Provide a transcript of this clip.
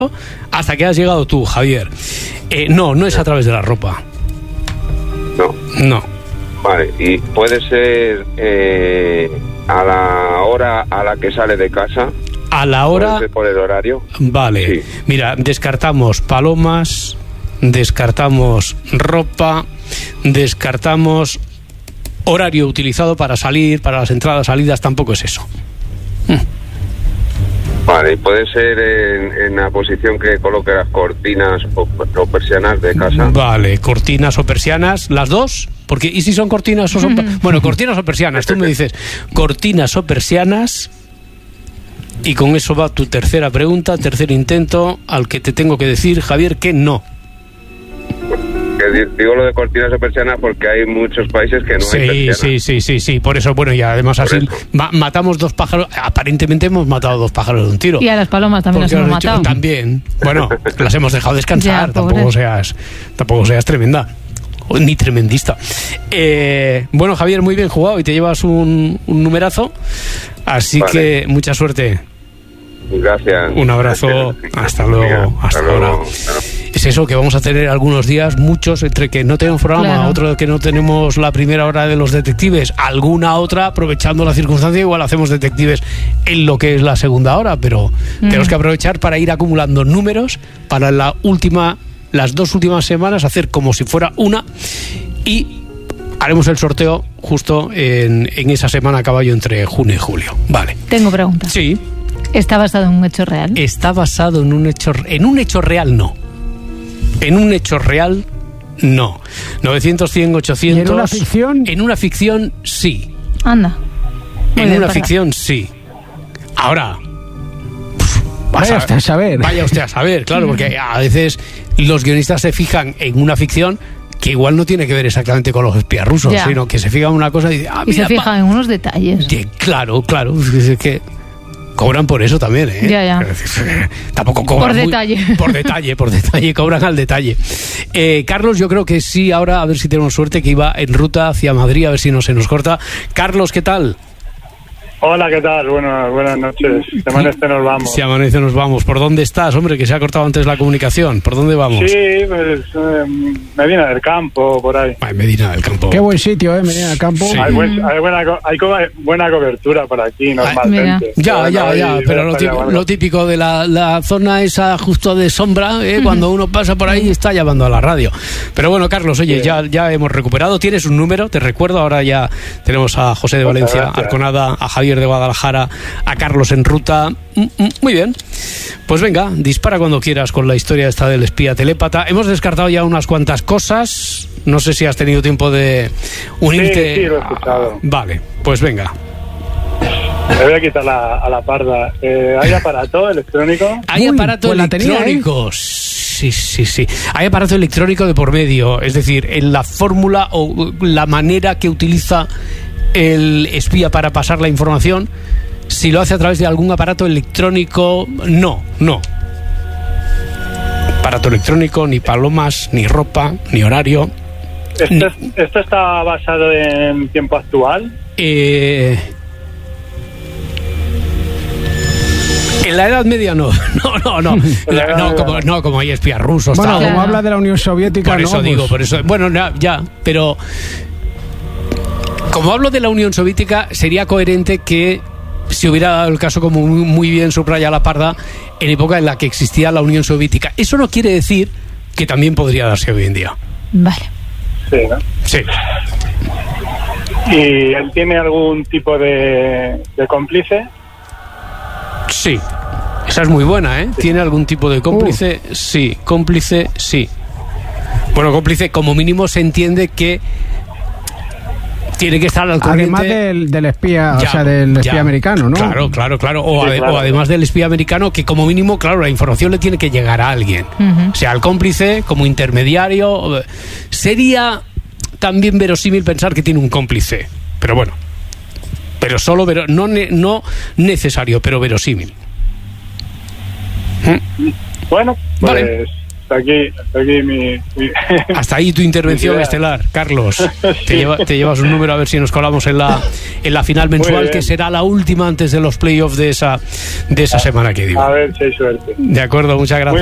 hasta que has llegado tú, Javier. No es a través de la ropa. No. Vale, y puede ser a la hora a la que sale de casa. A la hora... ¿Puede ser por el horario? Vale, sí. Mira, descartamos palomas, descartamos ropa, descartamos horario utilizado para salir, para las entradas, salidas, tampoco es eso. Vale, y puede ser en la posición que coloque las cortinas o persianas de casa. Vale, cortinas o persianas, las dos, porque ¿y si son cortinas o son... Bueno, cortinas o persianas, tú me dices cortinas o persianas, y con eso va tu tercera pregunta, tercer intento, al que te tengo que decir, Javier, que no. Digo lo de cortinas o persianas porque hay muchos países que no hay persianas. Sí, por eso, bueno, y además así matamos dos pájaros, aparentemente hemos matado dos pájaros de un tiro. Y a las palomas también las hemos matado. También, bueno, las hemos dejado descansar, tampoco seas tremenda, ni tremendista. Bueno, Javier, muy bien jugado y te llevas un numerazo, así que mucha suerte. Gracias. Un abrazo, hasta luego, hasta ahora. Es eso, que vamos a tener algunos días, muchos, entre que no tenemos programa, otro que no tenemos la primera hora de los detectives, alguna otra, aprovechando la circunstancia, igual hacemos detectives en lo que es la segunda hora, pero tenemos que aprovechar para ir acumulando números para las dos últimas semanas, hacer como si fuera una, y haremos el sorteo justo en esa semana a caballo entre junio y julio. Vale. Tengo preguntas. Sí. ¿Está basado en un hecho real? Está basado en un hecho real, no. En un hecho real, no. 900, 100, 800... ¿Y en una ficción? En una ficción, sí. Anda. En una ficción, sí. Ahora... Vaya usted a saber, claro, porque a veces los guionistas se fijan en una ficción que igual no tiene que ver exactamente con los espías rusos, sino que se fijan en una cosa y dicen... y se fijan en unos detalles. Claro. Es que... Cobran por eso también, ¿eh? Ya. Tampoco cobran por detalle. Por detalle, cobran al detalle. Carlos, yo creo que sí, ahora a ver si tenemos suerte, que iba en ruta hacia Madrid, a ver si no se nos corta. Carlos, ¿qué tal? Hola, ¿qué tal? Buenas noches. Si amanece nos vamos. Si amanece nos vamos. ¿Por dónde estás, hombre? Que se ha cortado antes la comunicación. ¿Por dónde vamos? Sí, pues Medina del Campo, por ahí. Ay, Medina del Campo. Qué buen sitio, Medina del Campo. Sí. Hay buena cobertura por aquí, normalmente. Ya, pero lo típico de la zona esa justo de sombra, cuando uno pasa por ahí está llamando a la radio. Pero bueno, Carlos, oye, ya hemos recuperado. Tienes un número, te recuerdo. Ahora ya tenemos a José de Valencia, Arconada, a Javier de Guadalajara, a Carlos en ruta. Muy bien, pues venga, dispara cuando quieras con la historia esta del espía telépata. Hemos descartado ya unas cuantas cosas, no sé si has tenido tiempo de unirte. Sí, lo he escuchado. Vale, pues venga. Me voy a quitar a la parda. ¿Hay aparato electrónico? Hay aparato electrónico. Sí. Hay aparato electrónico de por medio, es decir, en la fórmula o la manera que utiliza el espía para pasar la información, si lo hace a través de algún aparato electrónico, no. Aparato electrónico, ni palomas, ni ropa, ni horario. ¿Esto está basado en tiempo actual? En la Edad Media no, como hay espías rusos. Bueno, como habla de la Unión Soviética, por eso, bueno, ya, pero como hablo de la Unión Soviética, sería coherente que si hubiera dado el caso, como muy bien subraya la parda, en época en la que existía la Unión Soviética. Eso no quiere decir que también podría darse hoy en día. Vale. Sí, ¿no? Sí. ¿Y él tiene algún tipo de cómplice? Sí. Esa es muy buena, ¿eh? ¿Tiene algún tipo de cómplice? Sí. Cómplice, sí. Bueno, cómplice, como mínimo se entiende que tiene que estar al corriente. Además del espía, del espía americano, ¿no? Claro. O además del espía americano, que como mínimo, claro, la información le tiene que llegar a alguien. O sea, al cómplice, como intermediario. Sería también verosímil pensar que tiene un cómplice. Pero bueno. Pero solo, no necesario, pero verosímil. Bueno, pues... Vale. hasta aquí hasta ahí tu intervención estelar, Carlos. Sí. Te llevas un número a ver si nos colamos en la final mensual, que será la última antes de los playoffs de esa semana que digo. A ver si hay suerte. De acuerdo, muchas gracias.